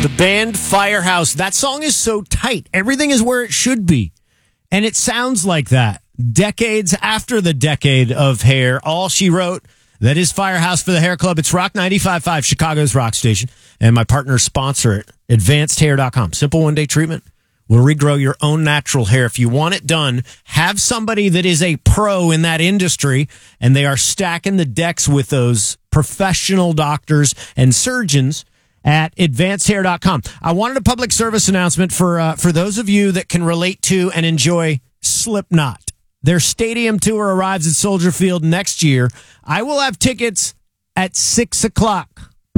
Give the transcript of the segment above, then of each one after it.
The band Firehouse. That song is so tight. Everything is where it should be. And it sounds like that. Decades after the decade of hair, all she wrote, that is Firehouse for the Hair Club. It's Rock 95.5, Chicago's rock station. And my partners sponsor it, advancedhair.com. Simple one-day treatment will regrow your own natural hair. If you want it done, have somebody that is a pro in that industry, and they are stacking the decks with those professional doctors and surgeons at advancedhair.com. I wanted a public service announcement for those of you that can relate to and enjoy Slipknot. Their stadium tour arrives at Soldier Field next year. I will have tickets at 6 o'clock.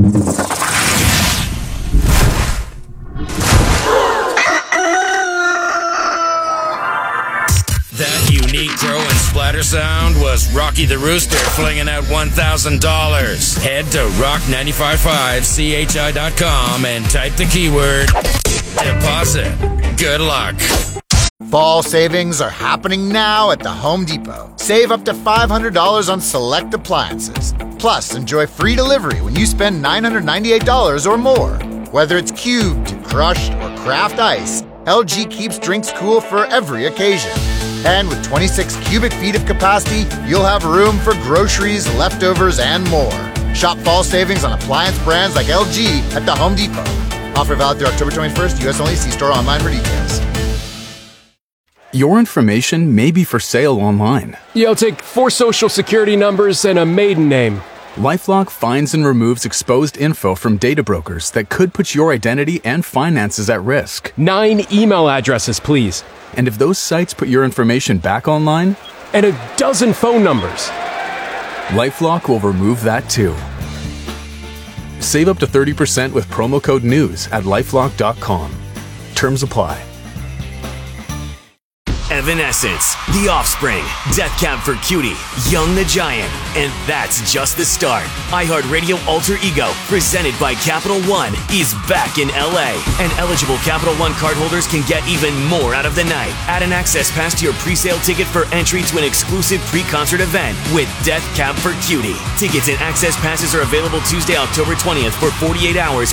That unique crow and splatter sound was Rocky the Rooster flinging out $1,000. Head to rock955chi.com and type the keyword deposit. Good luck. Fall savings are happening now at the Home Depot. Save up to $500 on select appliances. Plus, enjoy free delivery when you spend $998 or more. Whether it's cubed, crushed, or craft ice, LG keeps drinks cool for every occasion. And with 26 cubic feet of capacity, you'll have room for groceries, leftovers, and more. Shop fall savings on appliance brands like LG at the Home Depot. Offer valid through October 21st. U.S. only. See store online for details. Your information may be for sale online. I'll take 4 social security numbers and a maiden name. LifeLock finds and removes exposed info from data brokers that could put your identity and finances at risk. 9 email addresses, please. And if those sites put your information back online? And a dozen phone numbers. LifeLock will remove that too. Save up to 30% with promo code NEWS at lifelock.com. Terms apply. Evanescence, The Offspring, Death Cab for Cutie, Young the Giant, and that's just the start. iHeartRadio Alter Ego, presented by Capital One, is back in LA, and eligible Capital One cardholders can get even more out of the night. Add an access pass to your pre-sale ticket for entry to an exclusive pre-concert event with Death Cab for Cutie. Tickets and access passes are available Tuesday, October 20th for 48 hours